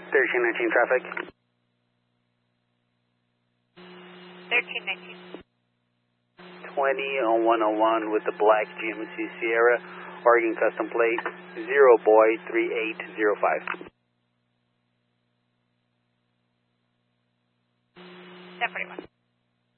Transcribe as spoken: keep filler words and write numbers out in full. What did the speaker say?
thirteen nineteen traffic. thirteen nineteen. twenty on one oh one with the black G M C Sierra, Oregon custom plate, zero boy three eight zero five. ten forty-one.